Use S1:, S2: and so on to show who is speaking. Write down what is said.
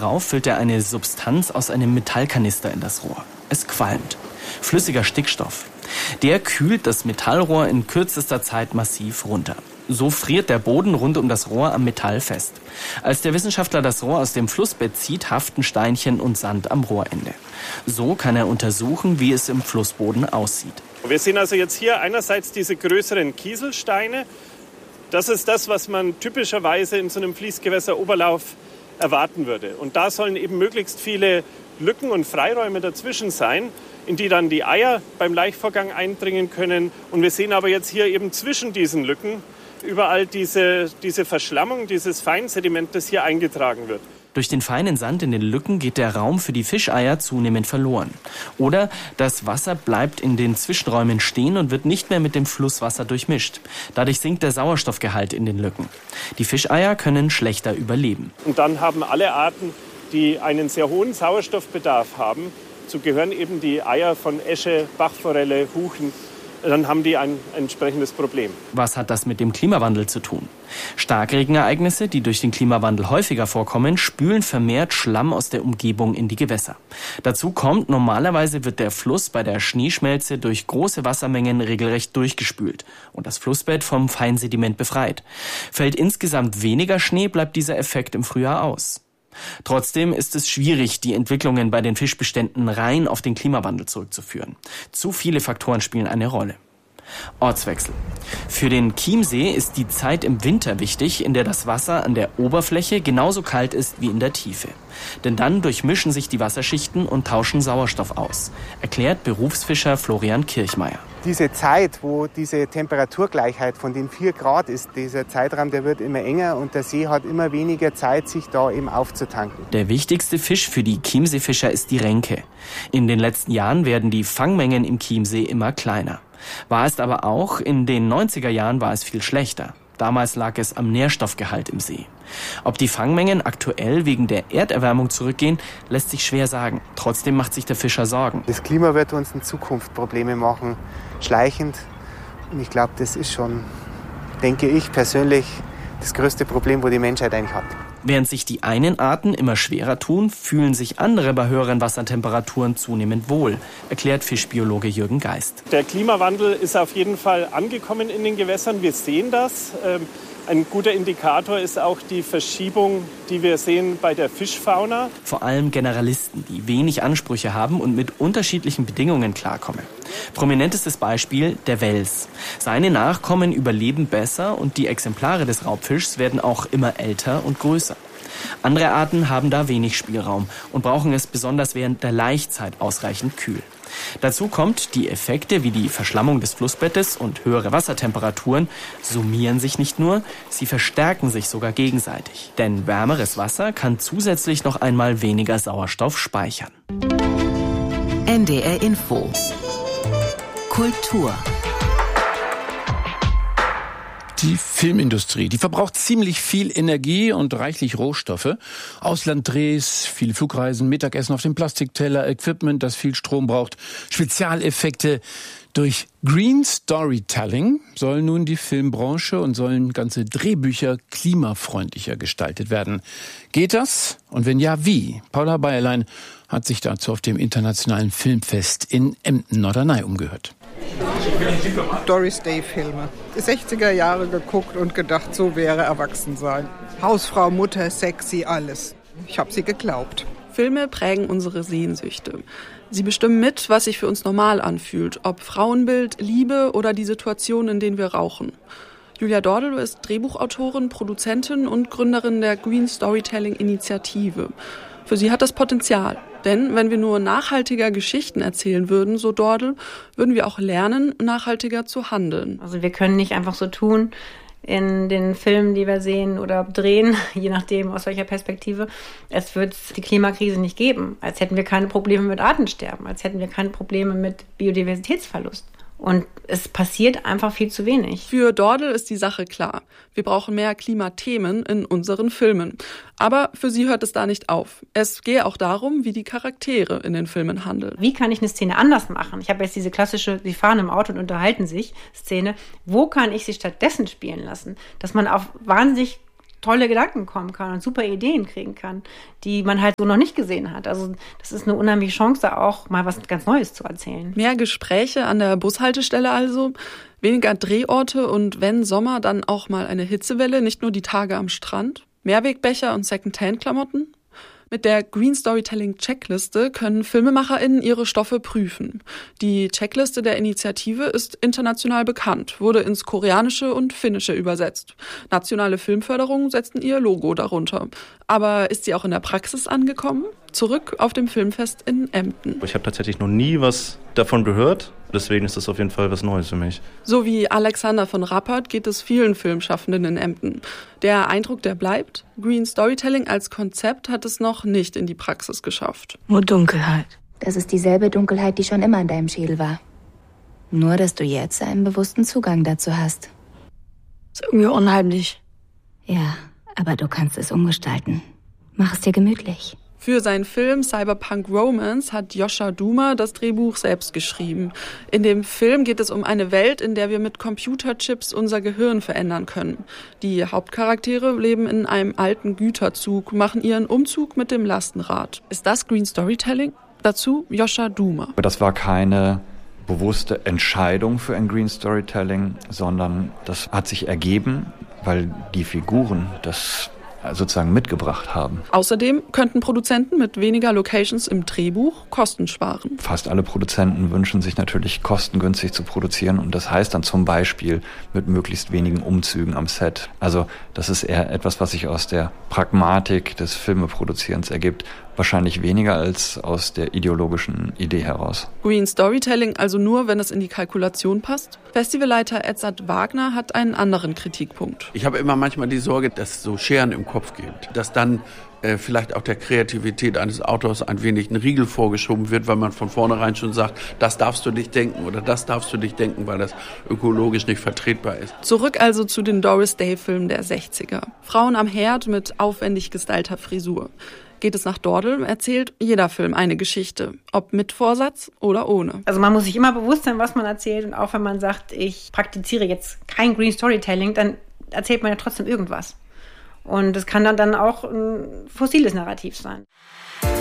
S1: darauf füllt er eine Substanz aus einem Metallkanister in das Rohr. Es qualmt. Flüssiger Stickstoff. Der kühlt das Metallrohr in kürzester Zeit massiv runter. So friert der Boden rund um das Rohr am Metall fest. Als der Wissenschaftler das Rohr aus dem Flussbett zieht, haften Steinchen und Sand am Rohrende. So kann er untersuchen, wie es im Flussboden aussieht.
S2: Wir sehen also jetzt hier einerseits diese größeren Kieselsteine. Das ist das, was man typischerweise in so einem Fließgewässeroberlauf erwarten würde. Und da sollen eben möglichst viele Lücken und Freiräume dazwischen sein, in die dann die Eier beim Laichvorgang eindringen können. Und wir sehen aber jetzt hier eben zwischen diesen Lücken überall diese Verschlammung, dieses Feinsediment, das hier eingetragen wird.
S1: Durch den feinen Sand in den Lücken geht der Raum für die Fischeier zunehmend verloren. Oder das Wasser bleibt in den Zwischenräumen stehen und wird nicht mehr mit dem Flusswasser durchmischt. Dadurch sinkt der Sauerstoffgehalt in den Lücken. Die Fischeier können schlechter überleben.
S2: Und dann haben alle Arten, die einen sehr hohen Sauerstoffbedarf haben, so gehören eben die Eier von Esche, Bachforelle, Huchen, dann haben die ein entsprechendes Problem.
S1: Was hat das mit dem Klimawandel zu tun? Starkregenereignisse, die durch den Klimawandel häufiger vorkommen, spülen vermehrt Schlamm aus der Umgebung in die Gewässer. Dazu kommt, normalerweise wird der Fluss bei der Schneeschmelze durch große Wassermengen regelrecht durchgespült und das Flussbett vom Feinsediment befreit. Fällt insgesamt weniger Schnee, bleibt dieser Effekt im Frühjahr aus. Trotzdem ist es schwierig, die Entwicklungen bei den Fischbeständen rein auf den Klimawandel zurückzuführen. Zu viele Faktoren spielen eine Rolle. Ortswechsel. Für den Chiemsee ist die Zeit im Winter wichtig, in der das Wasser an der Oberfläche genauso kalt ist wie in der Tiefe. Denn dann durchmischen sich die Wasserschichten und tauschen Sauerstoff aus, erklärt Berufsfischer Florian Kirchmeier.
S3: Diese Zeit, wo diese Temperaturgleichheit von den 4 Grad ist, dieser Zeitraum, der wird immer enger und der See hat immer weniger Zeit, sich da eben aufzutanken.
S1: Der wichtigste Fisch für die Chiemseefischer ist die Renke. In den letzten Jahren werden die Fangmengen im Chiemsee immer kleiner. War es aber auch, in den 90er Jahren war es viel schlechter. Damals lag es am Nährstoffgehalt im See. Ob die Fangmengen aktuell wegen der Erderwärmung zurückgehen, lässt sich schwer sagen. Trotzdem macht sich der Fischer Sorgen.
S3: Das Klima wird uns in Zukunft Probleme machen, schleichend. Und ich glaube, das ist schon, denke ich persönlich, das größte Problem, wo die Menschheit eigentlich hat.
S1: Während sich die einen Arten immer schwerer tun, fühlen sich andere bei höheren Wassertemperaturen zunehmend wohl, erklärt Fischbiologe Jürgen Geist.
S2: Der Klimawandel ist auf jeden Fall angekommen in den Gewässern. Wir sehen das. Ein guter Indikator ist auch die Verschiebung, die wir sehen bei der Fischfauna.
S1: Vor allem Generalisten, die wenig Ansprüche haben und mit unterschiedlichen Bedingungen klarkommen. Prominentestes Beispiel der Wels. Seine Nachkommen überleben besser und die Exemplare des Raubfischs werden auch immer älter und größer. Andere Arten haben da wenig Spielraum und brauchen es besonders während der Laichzeit ausreichend kühl. Dazu kommt, die Effekte wie die Verschlammung des Flussbettes und höhere Wassertemperaturen summieren sich nicht nur, sie verstärken sich sogar gegenseitig. Denn wärmeres Wasser kann zusätzlich noch einmal weniger Sauerstoff speichern.
S4: NDR Info. Kultur.
S5: Die Filmindustrie, die verbraucht ziemlich viel Energie und reichlich Rohstoffe. Auslanddrehs, viele Flugreisen, Mittagessen auf dem Plastikteller, Equipment, das viel Strom braucht, Spezialeffekte. Durch Green Storytelling soll nun die Filmbranche und sollen ganze Drehbücher klimafreundlicher gestaltet werden. Geht das? Und wenn ja, wie? Paula Bayerlein hat sich dazu auf dem Internationalen Filmfest in Emden-Norderney umgehört.
S6: Doris Day-Filme. Die 60er Jahre geguckt und gedacht, so wäre Erwachsensein. Hausfrau, Mutter, sexy, alles. Ich habe sie geglaubt.
S7: Filme prägen unsere Sehnsüchte. Sie bestimmen mit, was sich für uns normal anfühlt, ob Frauenbild, Liebe oder die Situation, in denen wir rauchen. Julia Dordelow ist Drehbuchautorin, Produzentin und Gründerin der Green Storytelling Initiative. Für sie hat das Potenzial. Denn wenn wir nur nachhaltiger Geschichten erzählen würden, so Dordelow, würden wir auch lernen, nachhaltiger zu handeln.
S8: Also wir können nicht einfach so tun in den Filmen, die wir sehen oder drehen, je nachdem aus welcher Perspektive. Es wird die Klimakrise nicht geben, als hätten wir keine Probleme mit Artensterben, als hätten wir keine Probleme mit Biodiversitätsverlust. Und es passiert einfach viel zu wenig.
S7: Für Dordelow ist die Sache klar. Wir brauchen mehr Klimathemen in unseren Filmen. Aber für sie hört es da nicht auf. Es gehe auch darum, wie die Charaktere in den Filmen handeln.
S8: Wie kann ich eine Szene anders machen? Ich habe jetzt diese klassische, sie fahren im Auto und unterhalten sich Szene. Wo kann ich sie stattdessen spielen lassen? Dass man auf wahnsinnig tolle Gedanken kommen kann und super Ideen kriegen kann, die man halt so noch nicht gesehen hat. Also das ist eine unheimliche Chance, da auch mal was ganz Neues zu erzählen.
S7: Mehr Gespräche an der Bushaltestelle also, weniger Drehorte und wenn Sommer, dann auch mal eine Hitzewelle, nicht nur die Tage am Strand, Mehrwegbecher und Secondhand-Klamotten. Mit der Green Storytelling Checkliste können FilmemacherInnen ihre Stoffe prüfen. Die Checkliste der Initiative ist international bekannt, wurde ins Koreanische und Finnische übersetzt. Nationale Filmförderung setzten ihr Logo darunter. Aber ist sie auch in der Praxis angekommen? Zurück auf dem Filmfest in Emden.
S9: Ich habe tatsächlich noch nie was davon gehört. Deswegen ist das auf jeden Fall was Neues für mich.
S7: So wie Alexander von Rappert geht es vielen Filmschaffenden in Emden. Der Eindruck, der bleibt, Green Storytelling als Konzept hat es noch nicht in die Praxis geschafft.
S10: Nur Dunkelheit.
S11: Das ist dieselbe Dunkelheit, die schon immer in deinem Schädel war. Nur, dass du jetzt einen bewussten Zugang dazu hast.
S10: Ist irgendwie unheimlich.
S11: Ja, aber du kannst es umgestalten. Mach es dir gemütlich.
S7: Für seinen Film Cyberpunk Romance hat Joscha Duma das Drehbuch selbst geschrieben. In dem Film geht es um eine Welt, in der wir mit Computerchips unser Gehirn verändern können. Die Hauptcharaktere leben in einem alten Güterzug, machen ihren Umzug mit dem Lastenrad. Ist das Green Storytelling? Dazu Joscha Duma.
S12: Das war keine bewusste Entscheidung für ein Green Storytelling, sondern das hat sich ergeben, weil die Figuren das sozusagen mitgebracht haben.
S7: Außerdem könnten Produzenten mit weniger Locations im Drehbuch Kosten sparen.
S12: Fast alle Produzenten wünschen sich natürlich, kostengünstig zu produzieren und das heißt dann zum Beispiel mit möglichst wenigen Umzügen am Set. Also das ist eher etwas, was sich aus der Pragmatik des Filmeproduzierens ergibt. Wahrscheinlich weniger als aus der ideologischen Idee heraus.
S7: Green Storytelling also nur, wenn es in die Kalkulation passt? Festivalleiter Edzard Wagner hat einen anderen Kritikpunkt.
S13: Ich habe immer manchmal die Sorge, dass es so Scheren im Kopf gibt. Dass dann vielleicht auch der Kreativität eines Autors ein wenig ein Riegel vorgeschoben wird, weil man von vornherein schon sagt, das darfst du nicht denken oder das darfst du nicht denken, weil das ökologisch nicht vertretbar ist.
S7: Zurück also zu den Doris Day-Filmen der 60er. Frauen am Herd mit aufwendig gestylter Frisur. Geht es nach Dordel, erzählt jeder Film eine Geschichte, ob mit Vorsatz oder ohne.
S8: Also man muss sich immer bewusst sein, was man erzählt und auch wenn man sagt, ich praktiziere jetzt kein Green Storytelling, dann erzählt man ja trotzdem irgendwas. Und es kann dann auch ein fossiles Narrativ sein.